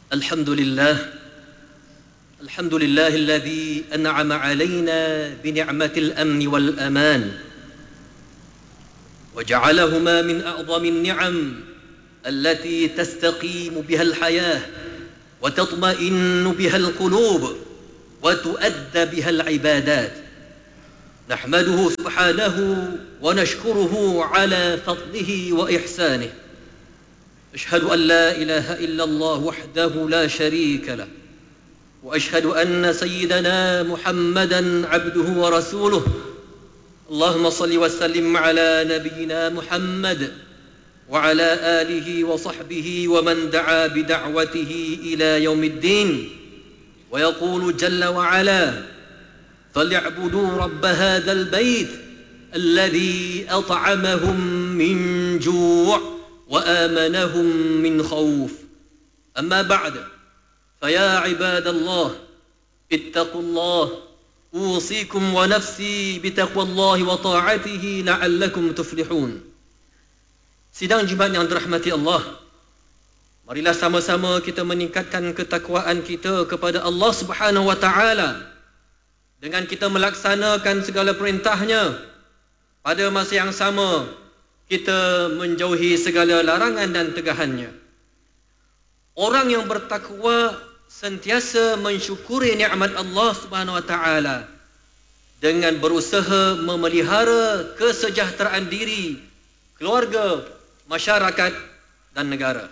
الحمد لله الذي أنعم علينا بنعمة الأمن والأمان وجعلهما من أعظم النعم التي تستقيم بها الحياة وتطمئن بها القلوب وتؤدى بها العبادات. نحمده سبحانه ونشكره على فضله وإحسانه. أشهد أن لا إله إلا الله وحده لا شريك له، وأشهد أن سيدنا محمدا عبده ورسوله. اللهم صل وسلم على نبينا محمد وعلى آله وصحبه ومن دعا بدعوته إلى يوم الدين. ويقول جل وعلا: فليعبدوا رب هذا البيت الذي أطعمهم من جوع وآمنهم من خوف. أما بعد، فيا عباد الله اتقوا الله، أوصيكم ونفسي بتقوى الله وطاعته لعلكم تفلحون. Sidang Jumaat yang dirahmati Allah, marilah sama-sama kita meningkatkan ketakwaan kita kepada Allah Subhanahu wa Ta'ala dengan kita melaksanakan segala perintahnya. Pada masa yang sama, kita menjauhi segala larangan dan tegahannya. Orang yang bertakwa sentiasa mensyukuri nikmat Allah Subhanahu wa Ta'ala dengan berusaha memelihara kesejahteraan diri, keluarga, masyarakat dan negara.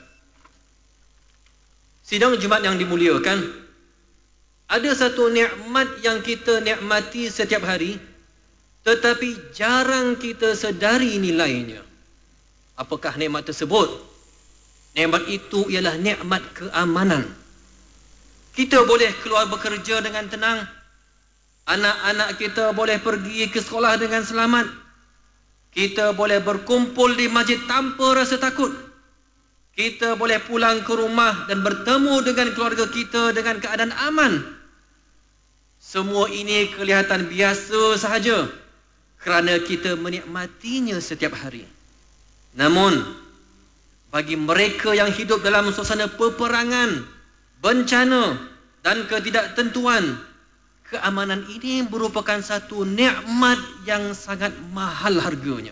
Sidang Jumaat yang dimuliakan, ada satu nikmat yang kita nikmati setiap hari tetapi jarang kita sedari nilainya. Apakah nikmat tersebut? Nikmat itu ialah nikmat keamanan. Kita boleh keluar bekerja dengan tenang. Anak-anak kita boleh pergi ke sekolah dengan selamat. Kita boleh berkumpul di masjid tanpa rasa takut. Kita boleh pulang ke rumah dan bertemu dengan keluarga kita dengan keadaan aman. Semua ini kelihatan biasa sahaja kerana kita menikmatinya setiap hari. Namun, bagi mereka yang hidup dalam suasana peperangan, bencana dan ketidaktentuan, keamanan ini merupakan satu nikmat yang sangat mahal harganya.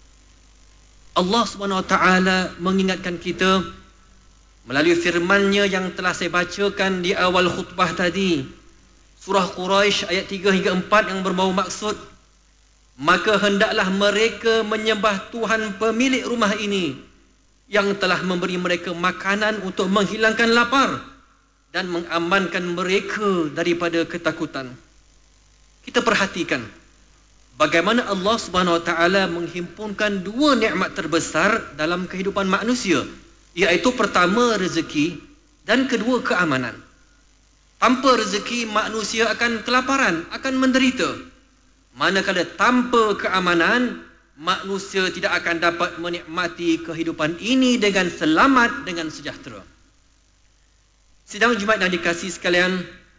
Allah Subhanahu wa Ta'ala mengingatkan kita melalui firman-Nya yang telah saya bacakan di awal khutbah tadi, surah Quraisy ayat 3 hingga 4 yang berbau maksud, maka hendaklah mereka menyembah Tuhan pemilik rumah ini yang telah memberi mereka makanan untuk menghilangkan lapar dan mengamankan mereka daripada ketakutan. Kita perhatikan bagaimana Allah Subhanahu wa Ta'ala menghimpunkan dua nikmat terbesar dalam kehidupan manusia, iaitu pertama rezeki dan kedua keamanan. Tanpa rezeki, manusia akan kelaparan, akan menderita. Manakala tanpa keamanan, manusia tidak akan dapat menikmati kehidupan ini dengan selamat, dengan sejahtera. Sidang Jumaat yang dikasihi sekalian,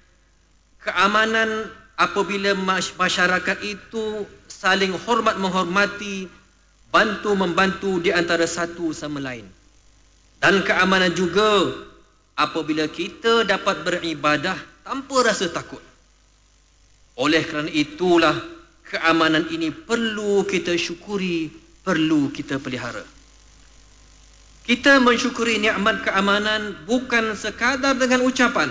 keamanan apabila masyarakat itu saling hormat menghormati, bantu-membantu di antara satu sama lain. Dan keamanan juga apabila kita dapat beribadah tanpa rasa takut. Oleh kerana itulah, keamanan ini perlu kita syukuri, perlu kita pelihara. Kita mensyukuri nikmat keamanan bukan sekadar dengan ucapan,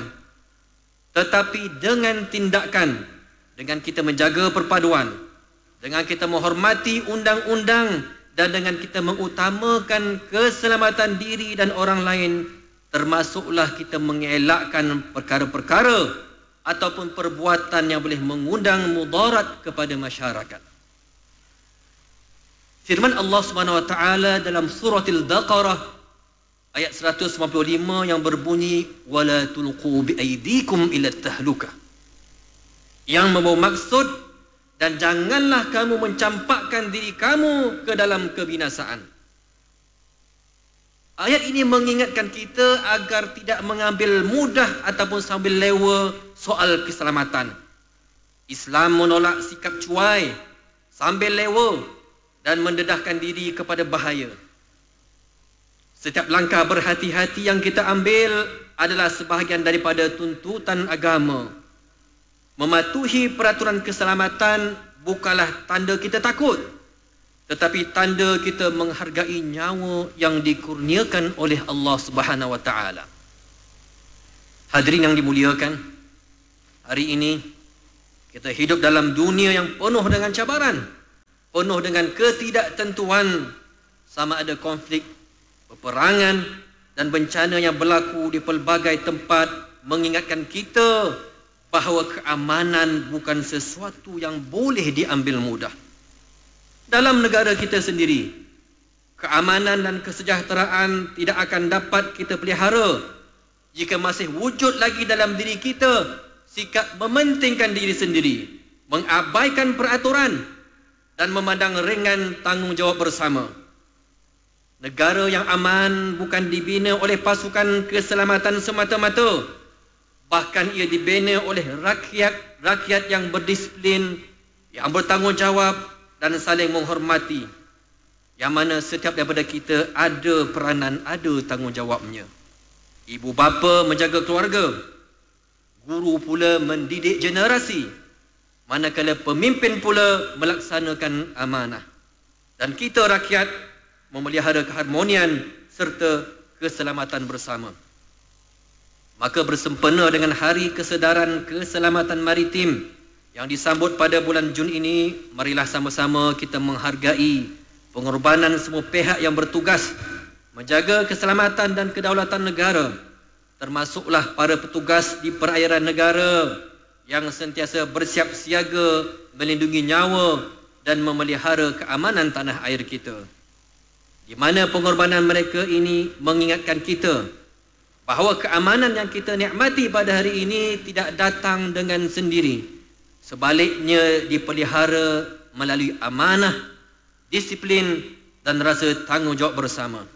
tetapi dengan tindakan, dengan kita menjaga perpaduan, dengan kita menghormati undang-undang, dan dengan kita mengutamakan keselamatan diri dan orang lain, termasuklah kita mengelakkan perkara-perkara ataupun perbuatan yang boleh mengundang mudarat kepada masyarakat. Firman Allah Subhanahu wa Ta'ala dalam surah Al-Baqarah ayat 195 yang berbunyi, wala tulqu biaydikum ila tahlukah, yang membawa maksud, dan janganlah kamu mencampakkan diri kamu ke dalam kebinasaan. Ayat ini mengingatkan kita agar tidak mengambil mudah ataupun sambil lewa soal keselamatan. Islam menolak sikap cuai, sambil lewa dan mendedahkan diri kepada bahaya. Setiap langkah berhati-hati yang kita ambil adalah sebahagian daripada tuntutan agama. Mematuhi peraturan keselamatan bukanlah tanda kita takut, tetapi tanda kita menghargai nyawa yang dikurniakan oleh Allah Subhanahu wa taala. Hadirin yang dimuliakan, hari ini kita hidup dalam dunia yang penuh dengan cabaran, penuh dengan ketidaktentuan, sama ada konflik, peperangan dan bencana yang berlaku di pelbagai tempat mengingatkan kita bahawa keamanan bukan sesuatu yang boleh diambil mudah. Dalam negara kita sendiri, keamanan dan kesejahteraan tidak akan dapat kita pelihara jika masih wujud lagi dalam diri kita sikap mementingkan diri sendiri, mengabaikan peraturan dan memandang ringan tanggungjawab bersama. Negara yang aman bukan dibina oleh pasukan keselamatan semata-mata, bahkan ia dibina oleh rakyat yang berdisiplin, yang bertanggungjawab dan saling menghormati, yang mana setiap daripada kita ada peranan, ada tanggungjawabnya. Ibu bapa menjaga keluarga, guru pula mendidik generasi, manakala pemimpin pula melaksanakan amanah, dan kita rakyat memelihara keharmonian serta keselamatan bersama. Maka bersempena dengan Hari Kesedaran Keselamatan Maritim yang disambut pada bulan Jun ini, marilah sama-sama kita menghargai pengorbanan semua pihak yang bertugas menjaga keselamatan dan kedaulatan negara, termasuklah para petugas di perairan negara yang sentiasa bersiap siaga melindungi nyawa dan memelihara keamanan tanah air kita, di mana pengorbanan mereka ini mengingatkan kita bahawa keamanan yang kita nikmati pada hari ini tidak datang dengan sendiri. Sebaliknya dipelihara melalui amanah, disiplin dan rasa tanggungjawab bersama.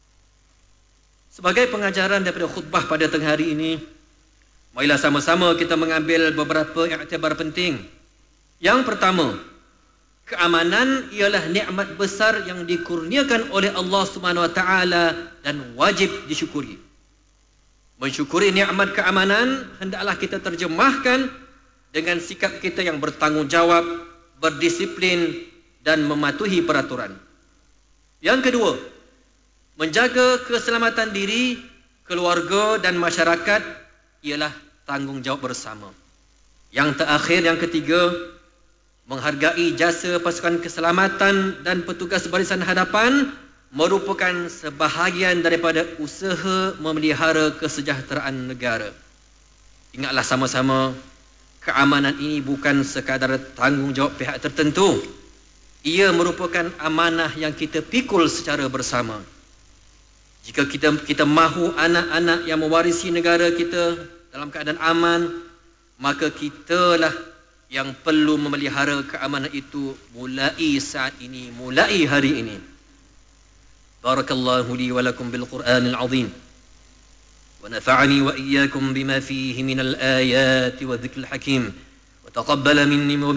Sebagai pengajaran daripada khutbah pada tengah hari ini, marilah sama-sama kita mengambil beberapa iktibar penting. Yang pertama, keamanan ialah nikmat besar yang dikurniakan oleh Allah Subhanahu wa taala dan wajib disyukuri. Mensyukuri nikmat keamanan hendaklah kita terjemahkan dengan sikap kita yang bertanggungjawab, berdisiplin dan mematuhi peraturan. Yang kedua, menjaga keselamatan diri, keluarga dan masyarakat ialah tanggungjawab bersama. Yang terakhir, yang ketiga, menghargai jasa pasukan keselamatan dan petugas barisan hadapan merupakan sebahagian daripada usaha memelihara kesejahteraan negara. Ingatlah sama-sama, keamanan ini bukan sekadar tanggungjawab pihak tertentu. Ia merupakan amanah yang kita pikul secara bersama. Jika kita mahu anak-anak yang mewarisi negara kita dalam keadaan aman, maka kitalah yang perlu memelihara keamanan itu mulai saat ini, mulai hari ini. Barakallahu li wa lakum bil Qur'anil azim wa nafa'ani wa iyyakum bima fihi minal ayati wa dhikril hakim wa taqabbala minni wa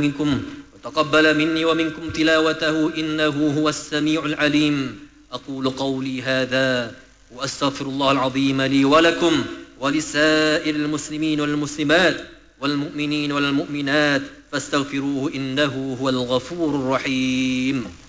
minkum tilawatahu innahu huwas samiul alim. Aqulu qawli hadha wa astaghfirullahal azim li wa lakum wa lisairil muslimin wal muslimat wal mu'minin wal mu'minat fastaghfiruhu innahu huwal ghafurur rahim.